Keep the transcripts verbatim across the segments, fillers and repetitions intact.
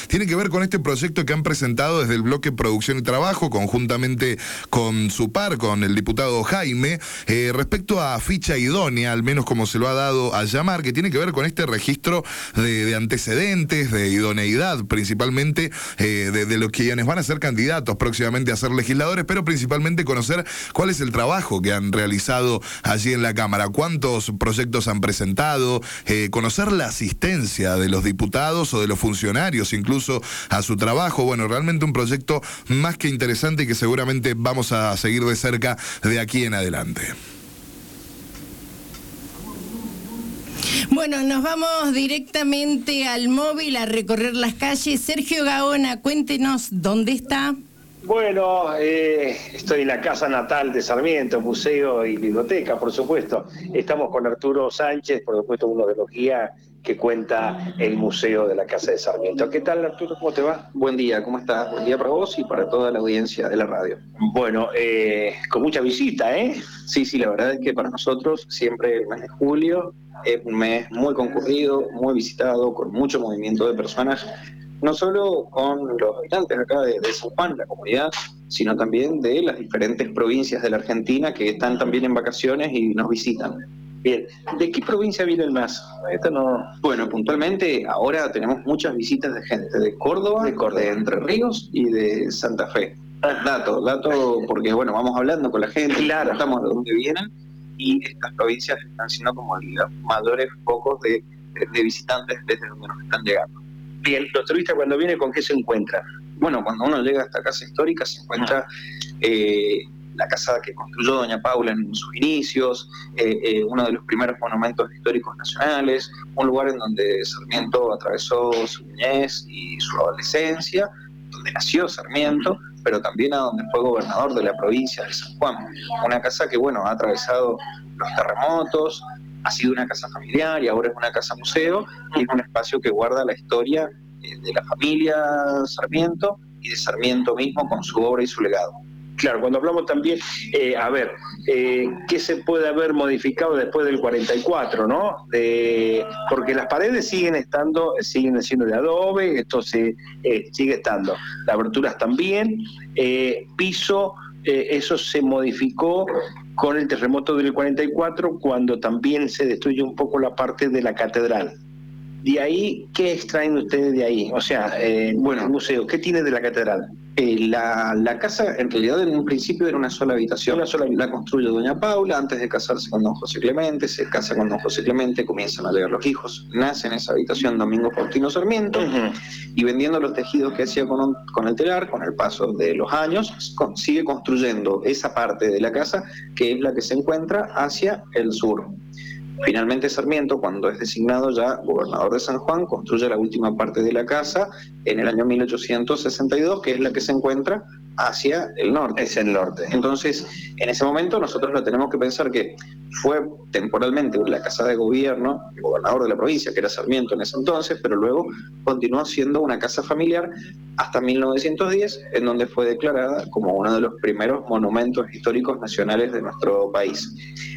tiene que ver con este proyecto que han presentado desde el bloque Producción y Trabajo, conjuntamente con su par, con el diputado Jaime, eh, respecto a ficha idónea, al menos como se lo ha dado a llamar, que tiene que ver con este registro de, de antecedentes, de idoneidad, principalmente eh, de, de los quienes van a ser candidatos próximamente a ser legisladores, pero principalmente conocer cuál es el trabajo que han realizado allí en la Cámara, cuántos proyectos han presentado, eh, conocer la asistencia de los diputados o de los funcionarios incluso a su trabajo. Bueno, realmente un proyecto más que interesante y que seguramente vamos a seguir de cerca de aquí en adelante. Bueno, nos vamos directamente al móvil a recorrer las calles. Sergio Gaona, cuéntenos dónde está. Bueno, eh, estoy en la casa natal de Sarmiento, museo y biblioteca, por supuesto. Estamos con Arturo Sánchez, por supuesto, uno de los guías que cuenta el museo de la Casa de Sarmiento. ¿Qué tal, Arturo? ¿Cómo te va? Buen día, ¿cómo estás? Buen día para vos y para toda la audiencia de la radio. Bueno, eh, con mucha visita, ¿eh? Sí, sí, la verdad es que para nosotros siempre el mes de julio es un mes muy concurrido, muy visitado, con mucho movimiento de personas, no solo con los habitantes acá de, de San Juan, la comunidad, sino también de las diferentes provincias de la Argentina que están también en vacaciones y nos visitan. Bien, ¿de qué provincia vienen más? Esto no... Bueno, puntualmente ahora tenemos muchas visitas de gente de Córdoba, de, Córdoba. de Entre Ríos y de Santa Fe. Dato, dato, porque bueno, vamos hablando con la gente, claro, estamos de dónde vienen, y estas provincias están siendo como los mayores focos de, de, de visitantes desde donde nos están llegando. Bien, los turistas cuando vienen, ¿con qué se encuentran? Bueno, cuando uno llega a esta casa histórica se encuentra eh, la casa que construyó doña Paula en sus inicios, eh, eh, uno de los primeros monumentos históricos nacionales, un lugar en donde Sarmiento atravesó su niñez y su adolescencia, donde nació Sarmiento, pero también a donde fue gobernador de la provincia de San Juan. Una casa que, bueno, ha atravesado los terremotos, ha sido una casa familiar y ahora es una casa museo, y es un espacio que guarda la historia eh, de la familia Sarmiento y de Sarmiento mismo con su obra y su legado. Claro, cuando hablamos también, eh, a ver, eh, ¿qué se puede haber modificado después del cuarenta y cuatro, no? De, porque las paredes siguen estando, siguen siendo de adobe, esto se, eh, sigue estando. Las aberturas también, eh, piso, eh, eso se modificó con el terremoto del cuarenta y cuatro, cuando también se destruye un poco la parte de la catedral. De ahí, ¿qué extraen ustedes de ahí? O sea, eh, bueno, el museo, ¿qué tiene de la catedral? Eh, la, la casa, en realidad, en un principio era una sola habitación. Una sola, la construye doña Paula antes de casarse con don José Clemente. Se casa con don José Clemente, comienzan a llegar los hijos. Nace en esa habitación Domingo Faustino Sarmiento, uh-huh. y vendiendo los tejidos que hacía con, un, con el telar, con el paso de los años, con, sigue construyendo esa parte de la casa, que es la que se encuentra hacia el sur. Finalmente Sarmiento, cuando es designado ya gobernador de San Juan, construye la última parte de la casa en el año mil ochocientos sesenta y dos, que es la que se encuentra hacia el norte. Es el norte. Entonces, en ese momento nosotros lo tenemos que pensar que fue temporalmente la casa de gobierno, el gobernador de la provincia, que era Sarmiento en ese entonces, pero luego continuó siendo una casa familiar hasta mil novecientos diez, en donde fue declarada como uno de los primeros monumentos históricos nacionales de nuestro país.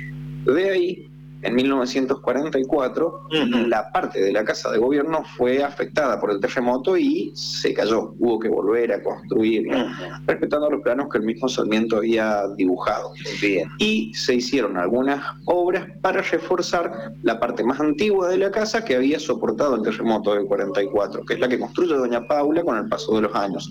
De ahí, en mil novecientos cuarenta y cuatro, uh-huh. la parte de la casa de gobierno fue afectada por el terremoto y se cayó. Hubo que volver a construir, uh-huh. respetando los planos que el mismo Sarmiento había dibujado. Bien. Y se hicieron algunas obras para reforzar la parte más antigua de la casa que había soportado el terremoto del cuarenta y cuatro, que es la que construye doña Paula con el paso de los años.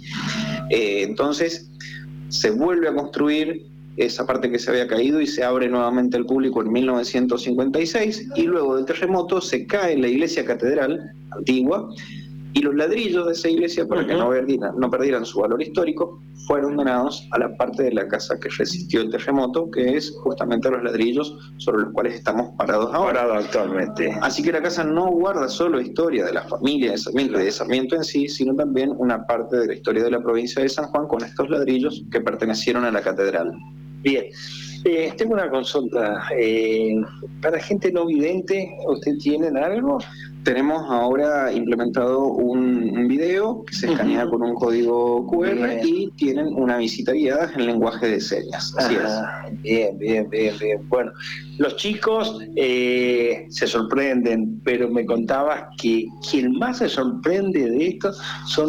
Eh, entonces, se vuelve a construir esa parte que se había caído y se abre nuevamente al público en mil novecientos cincuenta y seis, y luego del terremoto se cae la iglesia catedral antigua y los ladrillos de esa iglesia, para uh-huh. que no perdieran, no perdieran su valor histórico, fueron donados a la parte de la casa que resistió el terremoto, que es justamente los ladrillos sobre los cuales estamos parados ahora. Parado actualmente. Así que la casa no guarda solo historia de la familia de Sarmiento y de Sarmiento en sí, sino también una parte de la historia de la provincia de San Juan con estos ladrillos que pertenecieron a la catedral. Bien, eh, tengo una consulta. Eh, para gente no vidente, ¿usted tienen algo? Tenemos ahora implementado un, un video que se escanea con un código cu erre bien. Y tienen una visita guiada en lenguaje de señas. Así Ajá. es. Bien, bien, bien, bien. Bueno, los chicos eh, se sorprenden, pero me contabas que quien más se sorprende de esto son